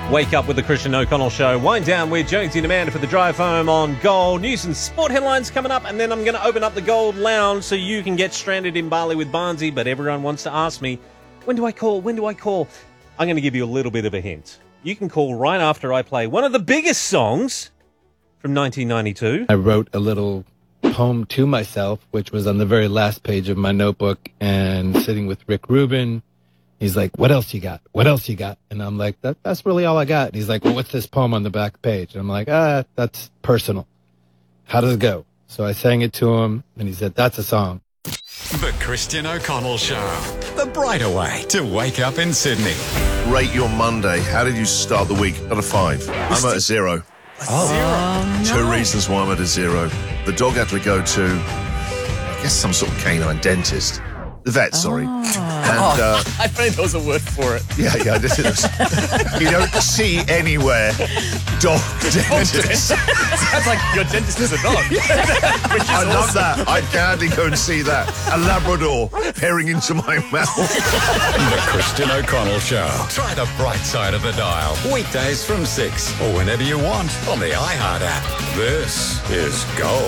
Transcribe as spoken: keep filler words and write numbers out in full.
Wake up with the Christian O'Connell Show. Wind down with Jonesy and Amanda for the drive home on Gold. News and sport headlines coming up, and then I'm going to open up the Gold Lounge so you can get stranded in Bali with Barnsey. But everyone wants to ask me, when do I call? When do I call? I'm going to give you a little bit of a hint. You can call right after I play one of the biggest songs from nineteen ninety-two. I wrote a little poem to myself, which was on the very last page of my notebook, and sitting with Rick Rubin. He's like, what else you got? What else you got? And I'm like, that, that's really all I got. And he's like, well, what's this poem on the back page? And I'm like, ah, that's personal. How does it go? So I sang it to him, and he said, that's a song. The Christian O'Connell Show. The brighter way to wake up in Sydney. Rate your Monday. How did you start the week? Out of five. I'm at a zero. Oh, zero. Two reasons why I'm at a zero. The dog had to go to, I guess, some sort of canine dentist. The vet, sorry. And, uh, I think there was a word for it. yeah, yeah, this is, you don't see anywhere dog dentist. Sounds like your dentist is a dog. I love that. I'd gladly go and see that. A Labrador peering into my mouth. The Christian O'Connell Show. Try the bright side of the dial. Weekdays from six or whenever you want on the iHeart app. This is Gold.